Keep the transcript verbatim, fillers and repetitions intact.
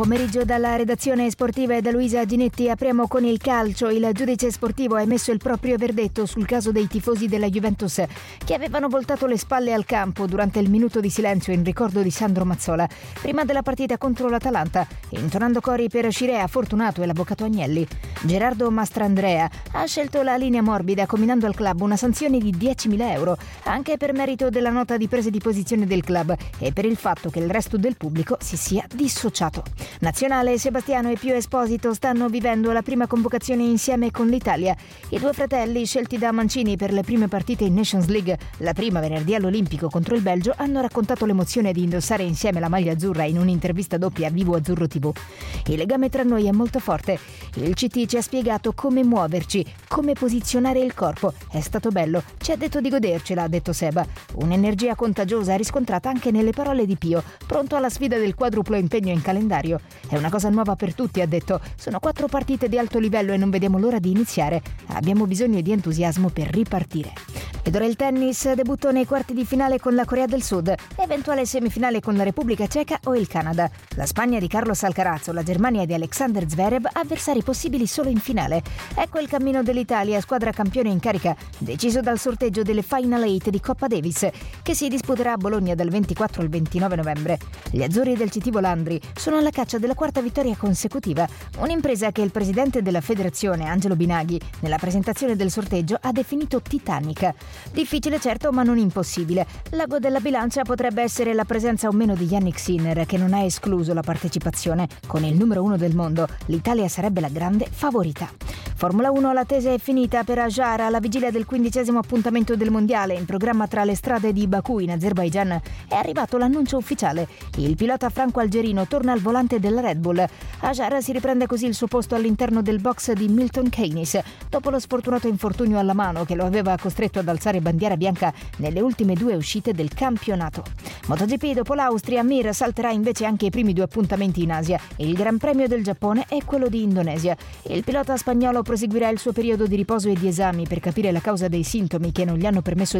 Pomeriggio dalla redazione sportiva e da Luisa Ginetti. Apriamo con il calcio. Il giudice sportivo ha emesso il proprio verdetto sul caso dei tifosi della Juventus che avevano voltato le spalle al campo durante il minuto di silenzio in ricordo di Sandro Mazzola prima della partita contro l'Atalanta, intonando cori per Scirea, Fortunato e l'avvocato Agnelli. Gerardo Mastrandrea ha scelto la linea morbida, comminando al club una sanzione di diecimila euro, anche per merito della nota di presa di posizione del club e per il fatto che il resto del pubblico si sia dissociato. Nazionale, Sebastiano e Pio Esposito stanno vivendo la prima convocazione insieme con l'Italia. I due fratelli, scelti da Mancini per le prime partite in Nations League, la prima venerdì all'Olimpico contro il Belgio, hanno raccontato l'emozione di indossare insieme la maglia azzurra in un'intervista doppia a Vivo Azzurro tivù. Il legame tra noi è molto forte. Il C T ci ha spiegato come muoverci, come posizionare il corpo. È stato bello, ci ha detto di godercela, ha detto Seba. Un'energia contagiosa riscontrata anche nelle parole di Pio, pronto alla sfida del quadruplo impegno in calendario. È una cosa nuova per tutti, ha detto. Sono quattro partite di alto livello e non vediamo l'ora di iniziare. Abbiamo bisogno di entusiasmo per ripartire. Ed ora il tennis, debutto nei quarti di finale con la Corea del Sud, eventuale semifinale con la Repubblica Ceca o il Canada. La Spagna di Carlos Alcaraz o la Germania di Alexander Zverev, avversari possibili solo in finale. Ecco il cammino dell'Italia, squadra campione in carica, deciso dal sorteggio delle Final Eight di Coppa Davis, che si disputerà a Bologna dal ventiquattro al ventinove novembre. Gli azzurri del C T Volandri sono alla caccia della quarta vittoria consecutiva, un'impresa che il presidente della federazione, Angelo Binaghi, nella presentazione del sorteggio ha definito titanica. Difficile certo, ma non impossibile. L'ago della bilancia potrebbe essere la presenza o meno di Yannick Sinner, che non ha escluso la partecipazione. Con il numero uno del mondo, l'Italia sarebbe la grande favorita. Formula uno, l'attesa è finita per Ajar alla vigilia del quindicesimo appuntamento del mondiale in programma tra le strade di Baku in Azerbaigian. È arrivato l'annuncio ufficiale. Il pilota franco-algerino torna al volante della Red Bull. Ajar si riprende così il suo posto all'interno del box di Milton Keynes dopo lo sfortunato infortunio alla mano che lo aveva costretto ad alzare bandiera bianca nelle ultime due uscite del campionato. MotoGP, dopo l'Austria, Mir salterà invece anche i primi due appuntamenti in Asia e il Gran Premio del Giappone e quello di Indonesia. Il pilota spagnolo proseguirà il suo periodo di riposo e di esami per capire la causa dei sintomi che non gli hanno permesso